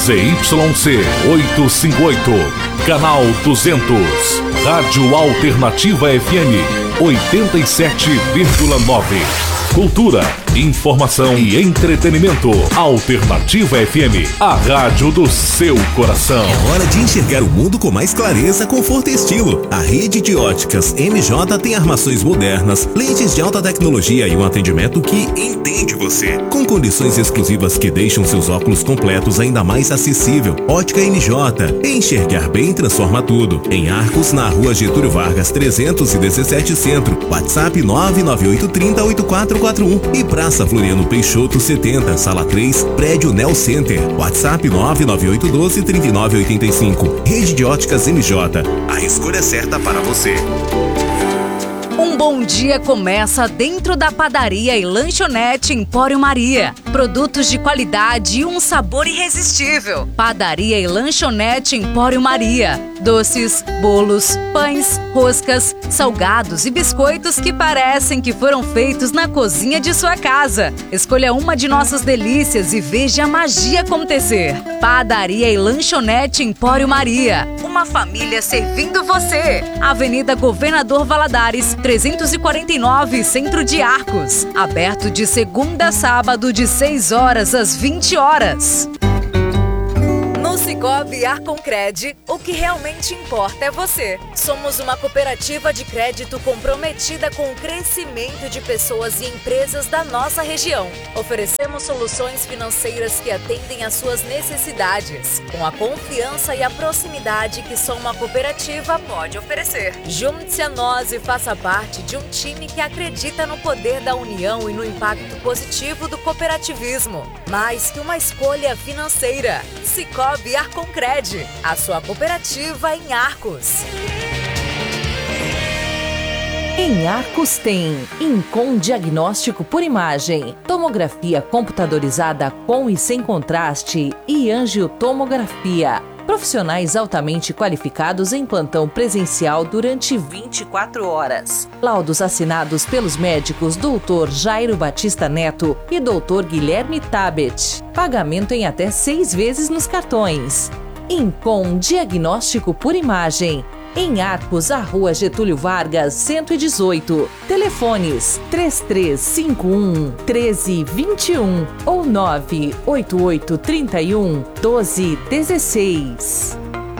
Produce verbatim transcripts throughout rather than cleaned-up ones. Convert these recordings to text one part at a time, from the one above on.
Z Y C oitocentos e cinquenta e oito, canal duzentos, Rádio Alternativa F M oitenta e sete vírgula nove. Cultura, informação e entretenimento. Alternativa F M, a rádio do seu coração. É hora de enxergar o mundo com mais clareza, conforto e estilo. A rede de óticas M J tem armações modernas, lentes de alta tecnologia e um atendimento que entende você. Com condições exclusivas que deixam seus óculos completos ainda mais acessível. Ótica M J. Enxergar bem transforma tudo. Em Arcos, na rua Getúlio Vargas trezentos e dezessete Centro. WhatsApp nove nove oito três zero oito quatro quatro um e Praça Floriano Peixoto setenta, Sala três, Prédio Nel Center. WhatsApp nove nove oito um dois três nove oito cinco. Rede de Óticas M J. A escolha certa para você. Um bom dia começa dentro da padaria e lanchonete Empório Maria. Produtos de qualidade e um sabor irresistível. Padaria e lanchonete Empório Maria. Doces, bolos, pães, roscas, salgados e biscoitos que parecem que foram feitos na cozinha de sua casa. Escolha uma de nossas delícias e veja a magia acontecer. Padaria e lanchonete Empório Maria. Uma família servindo você. Avenida Governador Valadares, trezentos e quarenta e nove, Centro de Arcos. Aberto de segunda a sábado, de seis horas às vinte horas. No Sicoob Arconcred, o que realmente importa é você. Somos uma cooperativa de crédito comprometida com o crescimento de pessoas e empresas da nossa região. Oferecemos soluções financeiras que atendem às suas necessidades, com a confiança e a proximidade que só uma cooperativa pode oferecer. Junte-se a nós e faça parte de um time que acredita no poder da união e no impacto positivo do cooperativismo. Mais que uma escolha financeira. Sicoob Arconcred, a sua cooperativa em Arcos. Em Arcos tem Incom Diagnóstico por Imagem, tomografia computadorizada com e sem contraste e angiotomografia. Profissionais altamente qualificados em plantão presencial durante vinte e quatro horas. Laudos assinados pelos médicos doutor Jairo Batista Neto e doutor Guilherme Tabet. Pagamento em até seis vezes nos cartões. Incom Diagnóstico por Imagem. Em Arcos, a rua Getúlio Vargas, cento e dezoito. Telefones três três cinco um, um três dois um ou nove oito oito três um, um dois um seis.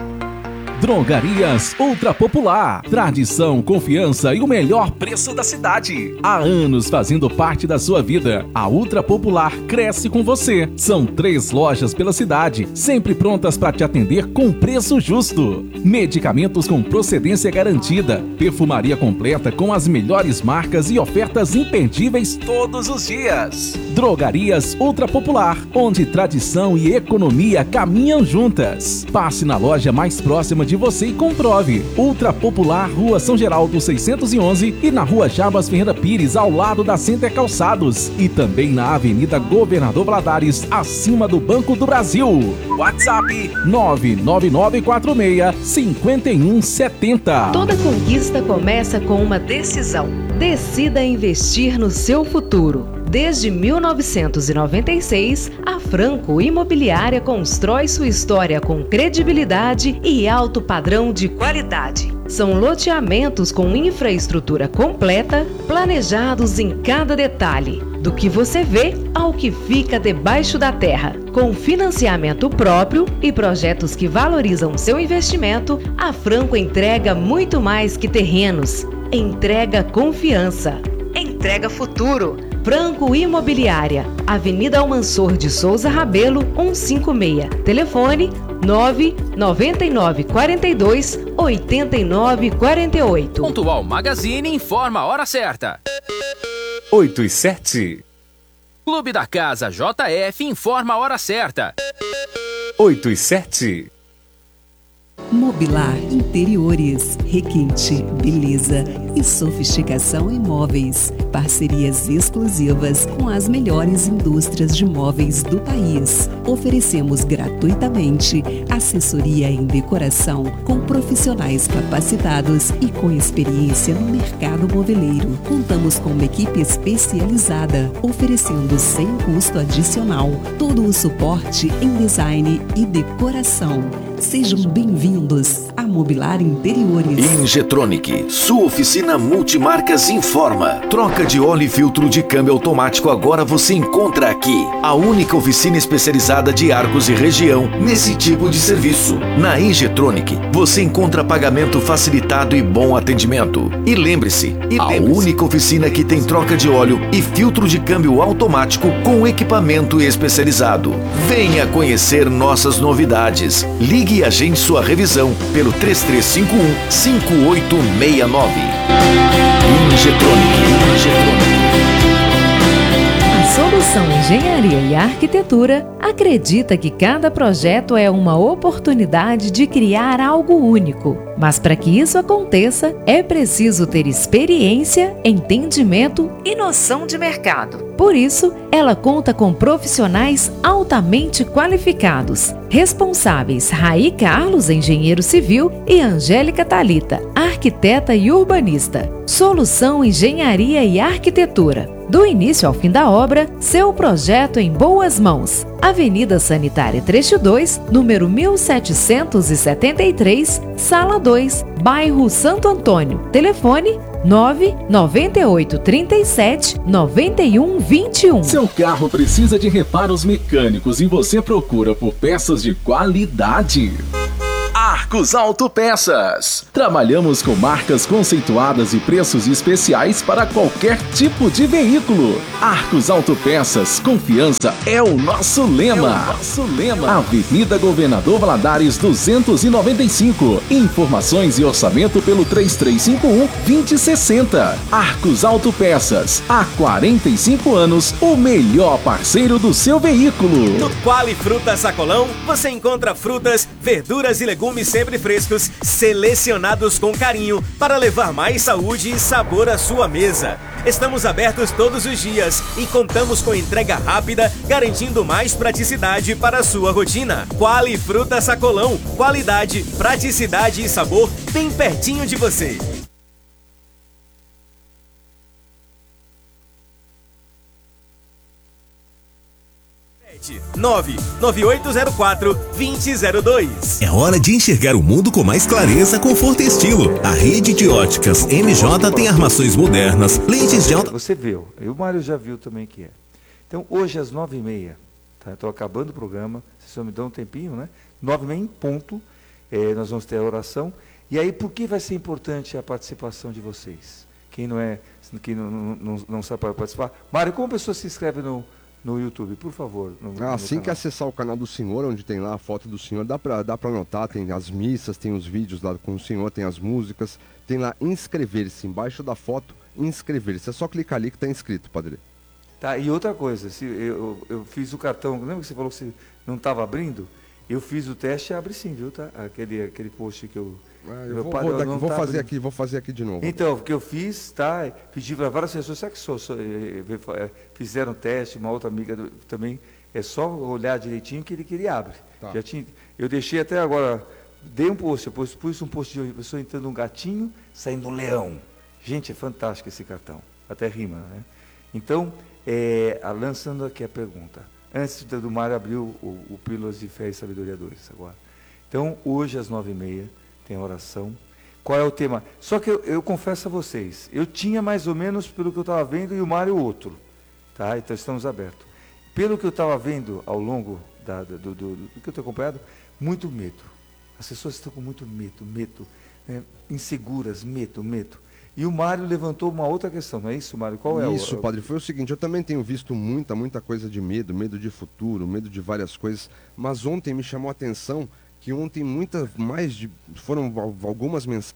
Drogarias Ultra Popular. Tradição, confiança e o melhor preço da cidade. Há anos fazendo parte da sua vida. A Ultra Popular cresce com você. São três lojas pela cidade, sempre prontas para te atender com preço justo. Medicamentos com procedência garantida. Perfumaria completa com as melhores marcas e ofertas imperdíveis todos os dias. Drogarias Ultra Popular, onde tradição e economia caminham juntas. Passe na loja mais próxima de você e comprove. Ultra Popular, Rua São Geraldo seiscentos e onze e na Rua Jabas Ferreira Pires, ao lado da Center Calçados. E também na Avenida Governador Valadares, acima do Banco do Brasil. WhatsApp nove nove nove quatro seis cinco um sete zero. Toda conquista começa com uma decisão. Decida investir no seu futuro. Desde mil novecentos e noventa e seis, a Franco Imobiliária constrói sua história com credibilidade e alto padrão de qualidade. São loteamentos com infraestrutura completa, planejados em cada detalhe, do que você vê ao que fica debaixo da terra. Com financiamento próprio e projetos que valorizam seu investimento, a Franco entrega muito mais que terrenos. Entrega confiança. Entrega futuro. Franco Imobiliária, Avenida Almansor de Souza Rabelo, cento e cinquenta e seis. Telefone nove nove nove quatro dois oito nove quatro oito. Pontual Magazine informa a hora certa. oito e sete. Clube da Casa J F informa a hora certa. oito e sete. Mobilar Interiores, requinte, beleza, e sofisticação em móveis. Parcerias exclusivas com as melhores indústrias de móveis do país. Oferecemos gratuitamente assessoria em decoração com profissionais capacitados e com experiência no mercado moveleiro. Contamos com uma equipe especializada, oferecendo sem custo adicional todo o suporte em design e decoração. Sejam bem-vindos a Mobilar Interiores. Injetronic, sua oficina multimarcas informa. Troca de óleo e filtro de câmbio automático agora você encontra aqui. A única oficina especializada de Arcos e região nesse tipo de serviço. Na Injetronic, você encontra pagamento facilitado e bom atendimento. E lembre-se, a única oficina que tem troca de óleo e filtro de câmbio automático com equipamento especializado. Venha conhecer nossas novidades. Ligue e agende sua revisão pelo três três cinco um, cinco oito seis nove. Injetronic. Injetronic. A Solução Engenharia e Arquitetura acredita que cada projeto é uma oportunidade de criar algo único. Mas para que isso aconteça, é preciso ter experiência, entendimento e noção de mercado. Por isso, ela conta com profissionais altamente qualificados, responsáveis Raí Carlos, engenheiro civil, e Angélica Thalita, arquiteta e urbanista. Solução Engenharia e Arquitetura. Do início ao fim da obra, seu projeto em boas mãos. Avenida Sanitária Trecho dois, número mil setecentos e setenta e três, Sala dois, bairro Santo Antônio. Telefone nove nove oito três sete nove um dois um. Seu carro precisa de reparos mecânicos e você procura por peças de qualidade? Arcos Autopeças. Trabalhamos com marcas conceituadas e preços especiais para qualquer tipo de veículo. Arcos Autopeças, confiança é o nosso lema. É o nosso lema. Avenida Governador Valadares duzentos e noventa e cinco. Informações e orçamento pelo três três cinco um, dois zero seis zero. Arcos Autopeças. Há quarenta e cinco anos, o melhor parceiro do seu veículo. No Quali Fruta Sacolão, você encontra frutas, verduras e legumes sempre frescos, selecionados com carinho para levar mais saúde e sabor à sua mesa. Estamos abertos todos os dias e contamos com entrega rápida, garantindo mais praticidade para a sua rotina. Quali Fruta Sacolão, qualidade, praticidade e sabor bem pertinho de você. nove nove oito zero quatro, dois zero zero dois. É hora de enxergar o mundo com mais clareza, conforto e estilo. A rede de óticas M J tem armações modernas, lentes de alta... Você viu, e o Mário já viu também que é. Então, hoje às nove e meia, tá? Estou acabando o programa, vocês só me dão um tempinho, né? Nove e meia em ponto, é, nós vamos ter a oração. E aí, por que vai ser importante a participação de vocês? Quem não é, quem não, não, não, não sabe participar? Mário, como a pessoa se inscreve no... no YouTube, por favor. No, no assim que acessar o canal do senhor, onde tem lá a foto do senhor, dá pra, dá pra anotar, tem as missas, tem os vídeos lá com o senhor, tem as músicas, tem lá inscrever-se, embaixo da foto, inscrever-se. É só clicar ali que tá inscrito, padre. Tá, e outra coisa, se eu, eu fiz o cartão, lembra que você falou que você não estava abrindo? Eu fiz o teste e abre sim, viu, tá? Aquele, aquele post que eu... Ah, eu vou, pai, vou, daqui, vou tá fazer aqui, vou fazer aqui de novo. Então, o que eu fiz, tá? Pedi para várias pessoas, sabe que só, só, fizeram teste, uma outra amiga do, também, é só olhar direitinho que ele, que ele abre. Tá. Já tinha, eu deixei até agora, dei um post, eu pus, pus um post de uma pessoa entrando um gatinho, saindo um leão. Gente, é fantástico esse cartão, até rima, né? Então, é, lançando aqui a pergunta, antes do Mário abrir o, o, o Pílulas de Fé e Sabedoria dois agora. Então, hoje às nove e meia, tem oração. Qual é o tema? Só que eu, eu confesso a vocês, eu tinha mais ou menos pelo que eu estava vendo e o Mário outro. Tá? Então estamos abertos. Pelo que eu estava vendo ao longo da, do, do, do, do que eu tenho acompanhado, muito medo. As pessoas estão com muito medo, medo, né? Inseguras, medo, medo. E o Mário levantou uma outra questão, não é isso, Mário? Qual é isso, o... padre, foi o seguinte, eu também tenho visto muita, muita coisa de medo, medo de futuro, medo de várias coisas, mas ontem me chamou a atenção que ontem muitas mais de foram algumas mensagens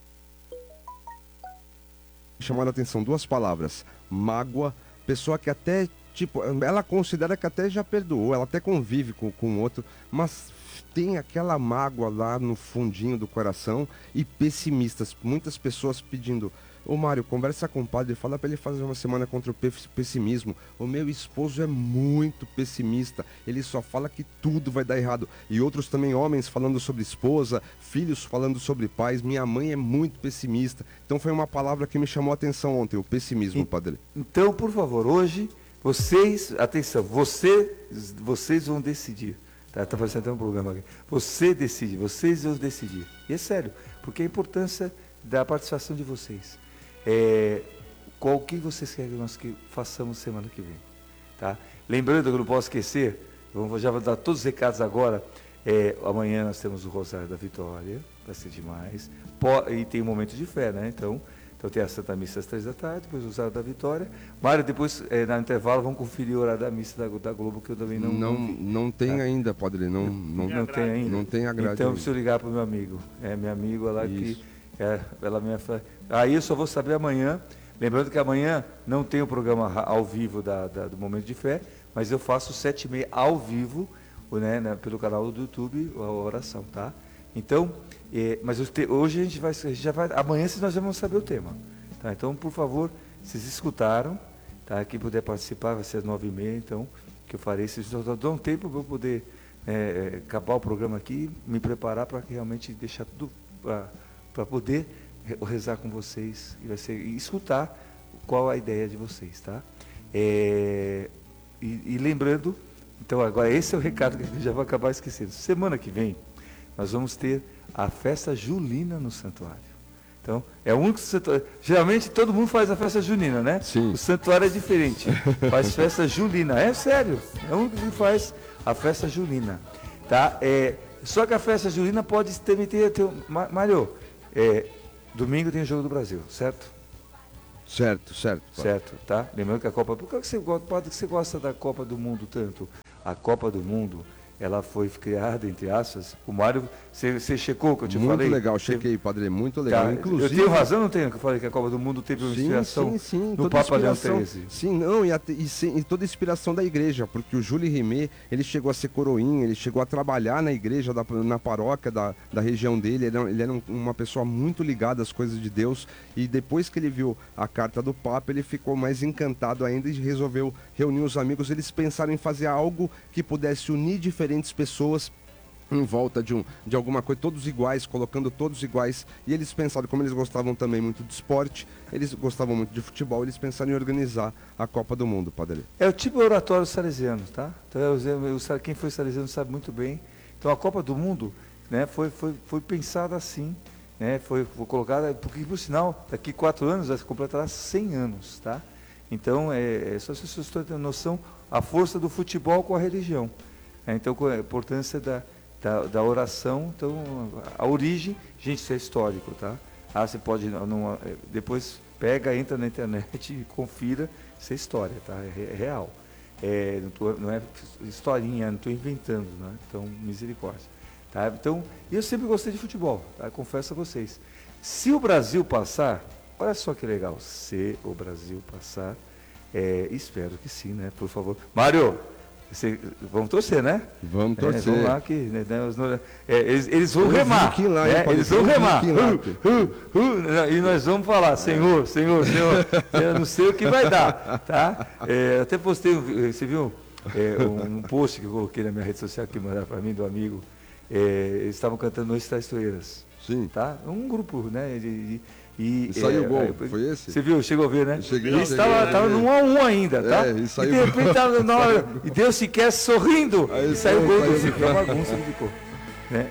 chamaram a atenção, duas palavras, mágoa, pessoa que até tipo, ela considera que até já perdoou, ela até convive com com o outro, mas tem aquela mágoa lá no fundinho do coração, e pessimistas, muitas pessoas pedindo Ô Mário, conversa com o padre, fala pra ele fazer uma semana contra o pessimismo. O meu esposo é muito pessimista, ele só fala que tudo vai dar errado. E outros também, homens falando sobre esposa, filhos falando sobre pais. Minha mãe é muito pessimista. Então foi uma palavra que me chamou a atenção ontem, o pessimismo, e, padre. Então, por favor, hoje, vocês, atenção, você, vocês vão decidir. Tá, tá fazendo até um programa aqui. Você decide, vocês vão decidir. E é sério, porque a importância da participação de vocês. É, qual que vocês querem que nós que façamos semana que vem, tá? Lembrando que eu não posso esquecer, eu já vou dar todos os recados agora. É, amanhã nós temos o Rosário da Vitória, vai ser demais. Po, e tem um momento de fé, né? Então, então tem a Santa Missa às três da tarde, depois o Rosário da Vitória. Mário, depois, é, no intervalo, vamos conferir o horário da missa da, da Globo, que eu também não... Não, não, não tem tá? ainda, padre, não, não, não tem ainda? Não tem a grade. Então, eu preciso ligar para o meu amigo. É, meu amigo lá que... É, ela minha... Aí eu só vou saber amanhã. Lembrando que amanhã não tem o programa ao vivo da, da, do Momento de Fé, mas eu faço sete e meia ao vivo, né, né, pelo canal do YouTube, a oração, tá? Então, é, mas te, hoje a gente, vai, a gente já vai... Amanhã nós já vamos saber o tema. Tá? Então, por favor, vocês escutaram, tá? Quem puder participar vai ser às nove e meia, então, que eu farei. Vocês dão um tempo para eu poder é, acabar o programa aqui, me preparar para realmente deixar tudo... Pra, para poder rezar com vocês e, vai ser, e escutar qual a ideia de vocês, tá? É, e, e lembrando, então agora esse é o recado que a gente já vai acabar esquecendo. Semana que vem nós vamos ter a festa julina no santuário. Então, é o único santuário. Geralmente todo mundo faz a festa junina, né? Sim. O santuário é diferente. Faz festa julina. É sério. É o único que faz a festa julina. Tá? É, só que a festa julina pode ter. ter, ter Mário, É, domingo tem o Jogo do Brasil, certo? Certo, certo. Pode. Certo, tá? Lembrando que a Copa... Por que você, pode, que você gosta da Copa do Mundo tanto? A Copa do Mundo, ela foi criada, entre aspas, o Mário... Você, você checou o que eu te muito falei? Muito legal, chequei, padre, muito legal. Tá, Inclusive... Eu tenho razão, não tenho? Que eu falei que a Copa do Mundo teve uma inspiração sim, sim, no Papa Leão treze. Sim, não, e, a, e, sim, e toda a inspiração da igreja, porque o Júlio Rimet, ele chegou a ser coroinha, ele chegou a trabalhar na igreja, da, na paróquia da, da região dele, ele era, ele era uma pessoa muito ligada às coisas de Deus, e depois que ele viu a carta do Papa, ele ficou mais encantado ainda e resolveu reunir os amigos. Eles pensaram em fazer algo que pudesse unir diferentes pessoas em volta de, um, de alguma coisa, todos iguais, colocando todos iguais, e eles pensaram, como eles gostavam também muito de esporte, eles gostavam muito de futebol, eles pensaram em organizar a Copa do Mundo, padre. É o tipo oratório salesiano, tá? Então, eu, eu, quem foi salesiano sabe muito bem. Então a Copa do Mundo, né, foi, foi, foi pensada assim, né, foi, foi colocada, porque por sinal, daqui quatro anos vai completar cem anos, tá? Então, é, é só se vocês terem noção, a força do futebol com a religião. É, então, a importância da Da, da oração, então, a origem, gente, isso é histórico, tá? Ah, você pode, numa, depois pega, entra na internet e confira, isso é história, tá? É, é real. É, não, tô, não é historinha, não estou inventando, né? Então, misericórdia. Tá? Então, eu sempre gostei de futebol, tá? Confesso a vocês. Se o Brasil passar, olha só que legal, se o Brasil passar, é, espero que sim, né? Por favor. Mário! Você, vamos torcer, né? Vamos torcer. É, vamos lá que, né, é, eles, eles vão remar. Lá, né? Eles vão remar. Uh, uh, uh, e nós vamos falar, Senhor, Senhor, Senhor, eu não sei o que vai dar. Tá? É, até postei, você viu é, um, um post que eu coloquei na minha rede social que mandaram para mim, do amigo. É, eles estavam cantando Noites Traiçoeiras. Sim. Tá? Um grupo, né? De, de, E, e saiu é, o gol, aí, foi esse? Você viu, chegou a ver, né? Cheguei, ele estava, estava no um a um ainda, tá? É, e, saiu e de repente estava na hora, e Deus sequer sorrindo, aí e saiu o gol do Zico, é uma bagunça que ficou. Né?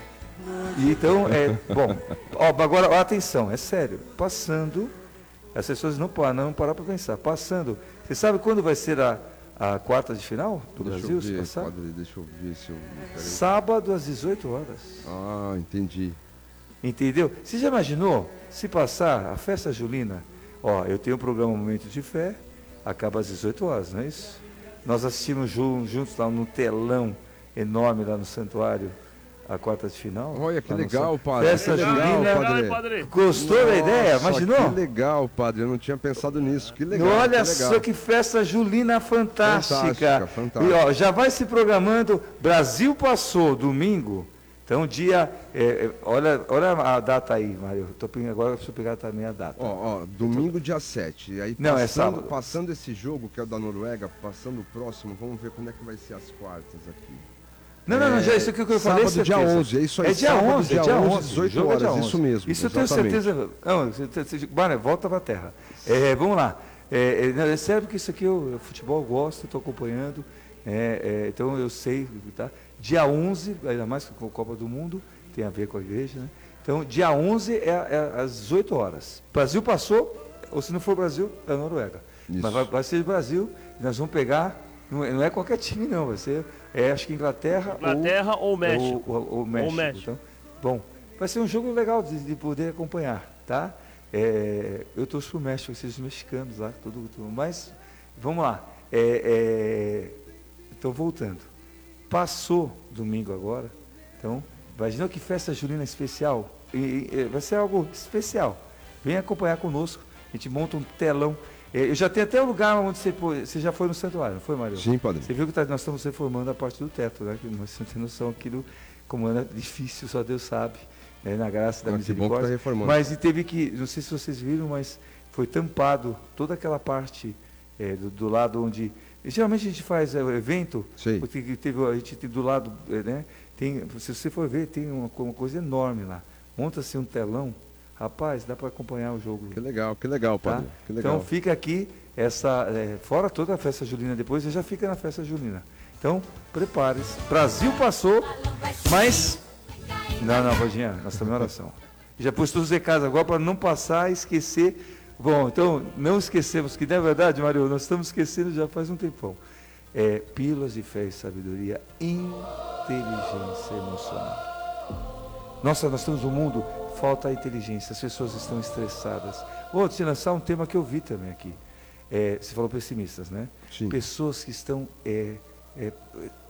E então, é, bom, ó, agora, ó, atenção, é sério, passando, as pessoas não param, não parar para pensar, passando, você sabe quando vai ser a, a quarta de final do deixa Brasil, eu ver, se passar? Padre, deixa eu ver se eu... Sábado às dezoito horas. Ah, entendi. Entendeu? Você já imaginou, se passar a festa julina, ó, eu tenho um programa Momento de Fé, acaba às dezoito horas, não é isso? Nós assistimos juntos lá no telão enorme lá no santuário, a quarta de final. Olha que legal, padre. Festa que legal, julina. padre. padre. Gostou Nossa, da ideia? Imaginou? Que legal, padre. Eu não tinha pensado nisso. Que legal. Olha que legal. só que festa julina fantástica. Fantástica, fantástica. E ó, já vai se programando. Brasil passou domingo. Então, dia, é, olha, olha a data aí, Mário. Tô pegando, agora eu preciso pegar também a data. Ó, ó, domingo, dia sete. E aí, Não, passando, é sábado. Passando esse jogo, que é o da Noruega, passando o próximo, vamos ver como é que vai ser as quartas aqui. Não, não, não, já isso aqui que eu sábado, falei. dia onze, é isso aí. É dia sábado, onze, dia dia onze, onze, dezoito jogo é dia horas, onze. isso mesmo. Isso eu tenho certeza. Não, Mário, volta pra terra. É, vamos lá. É, é, é sério que isso aqui eu, eu futebol eu gosto, estou acompanhando. É, é, então eu sei, tá? Dia onze, ainda mais com a Copa do Mundo, tem a ver com a igreja, né? Então, dia onze é, é às dezoito horas. Brasil passou, ou se não for Brasil, é a Noruega. Isso. Mas vai, vai ser Brasil, nós vamos pegar, não é, não é qualquer time não, vai ser, é, acho que Inglaterra, Inglaterra ou, ou México. Ou, ou, ou México. Ou México. Então, bom, vai ser um jogo legal de, de poder acompanhar, tá? É, eu torço pro México, esses mexicanos lá, tudo, tudo. Mas, vamos lá. É, é, então, voltando. Passou domingo agora, então, imagina que festa junina especial. E, e, vai ser algo especial. Vem acompanhar conosco, a gente monta um telão. É, eu já tenho até o lugar onde você, você já foi no santuário, não foi, Mário? Sim, padre. Você viu que tá, nós estamos reformando a parte do teto, né? Que nós não temos noção aquilo, como é difícil, só Deus sabe. É, na graça da ah, misericórdia. tá reformando. Mas e teve que, não sei se vocês viram, mas foi tampado toda aquela parte é, do, do lado onde. Geralmente a gente faz é, o evento, porque teve, a gente tem do lado, é, né? Tem, se você for ver, tem uma, uma coisa enorme lá. Monta-se um telão, rapaz, dá para acompanhar o jogo. Que legal, que legal, padre. Tá? Que legal. Então fica aqui, essa, é, fora toda a festa junina depois, você já fica na festa junina. Então, prepare-se. Brasil passou, mas. Não, não, Rodinha, nós estamos em oração. Já pus todos os recados agora para não passar e esquecer. Bom, então, não esquecemos que, na verdade, Mário, nós estamos esquecendo já faz um tempão. É, pílulas de fé e sabedoria, inteligência emocional. Nossa, nós temos um mundo, falta a inteligência, as pessoas estão estressadas. Vou te lançar um tema que eu vi também aqui. É, você falou pessimistas, né? Sim. Pessoas que estão é, é,